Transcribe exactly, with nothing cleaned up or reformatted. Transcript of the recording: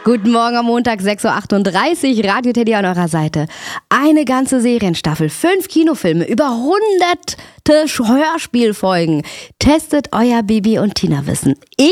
Guten Morgen am Montag, sechs Uhr achtunddreißig, Radio Teddy an eurer Seite. Eine ganze Serienstaffel, fünf Kinofilme, über hunderte Hörspielfolgen. Testet euer Bibi und Tina Wissen. Ich